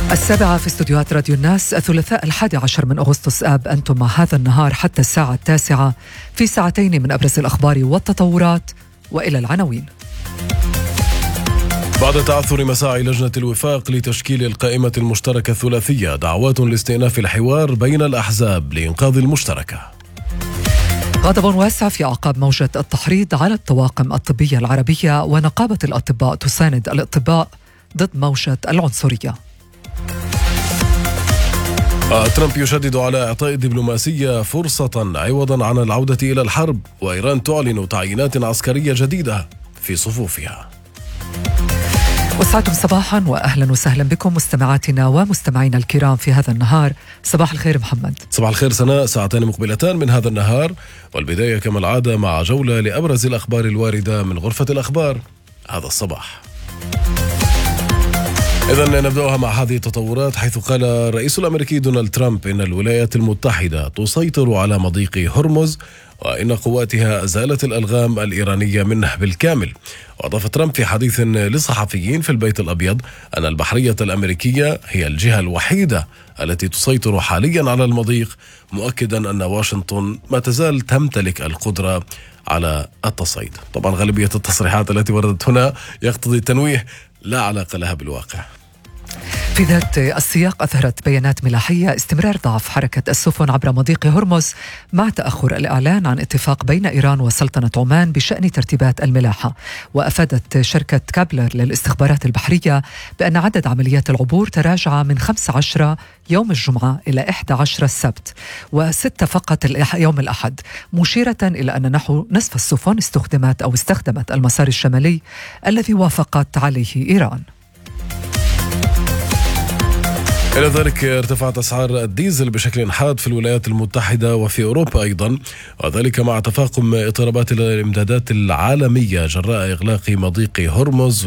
7:00 في استوديوهات راديو الناس، الثلاثاء 11 من أغسطس آب. أنتم مع هذا النهار حتى الساعة 9 في ساعتين من أبرز الأخبار والتطورات، وإلى العناوين. بعد تعثر مساعي لجنة الوفاق لتشكيل القائمة المشتركة الثلاثية، دعوات لاستئناف الحوار بين الأحزاب لإنقاذ المشتركة. غضب واسع في أعقاب موجة التحريض على الطواقم الطبية العربية، ونقابة الأطباء تساند الأطباء ضد موجة العنصرية. ترامب يشدد على إعطاء الدبلوماسية فرصة عوضا عن العودة إلى الحرب، وإيران تعلن تعيينات عسكرية جديدة في صفوفها. وسعدتم صباحا وأهلا وسهلا بكم مستمعاتنا ومستمعينا الكرام في هذا النهار. صباح الخير محمد. صباح الخير سناء. ساعتين مقبلتان من هذا النهار، والبداية كما العادة مع جولة لأبرز الأخبار الواردة من غرفة الأخبار هذا الصباح. إذن نبدأها مع هذه التطورات، حيث قال الرئيس الأمريكي دونالد ترامب إن الولايات المتحدة تسيطر على مضيق هرمز، وإن قواتها أزالت الألغام الإيرانية منه بالكامل. وأضاف ترامب في حديث للصحفيين في البيت الأبيض أن البحرية الأمريكية هي الجهة الوحيدة التي تسيطر حاليا على المضيق، مؤكدا أن واشنطن ما تزال تمتلك القدرة على التصعيد. طبعا غالبية التصريحات التي وردت هنا يقتضي التنويه، لا علاقة لها بالواقع. في ذات السياق، أظهرت بيانات ملاحية استمرار ضعف حركة السفن عبر مضيق هرمز مع تأخر الإعلان عن اتفاق بين إيران وسلطنة عمان بشأن ترتيبات الملاحة. وأفادت شركة كابلر للاستخبارات البحرية بأن عدد عمليات العبور تراجع من 15 يوم الجمعة إلى 11 السبت، و6 فقط يوم الأحد، مشيرة إلى أن نحو نصف السفن استخدمت المسار الشمالي الذي وافقت عليه إيران. إلى ذلك ارتفعت أسعار الديزل بشكل حاد في الولايات المتحدة وفي أوروبا أيضا، وذلك مع تفاقم اضطرابات الإمدادات العالمية جراء إغلاق مضيق هرمز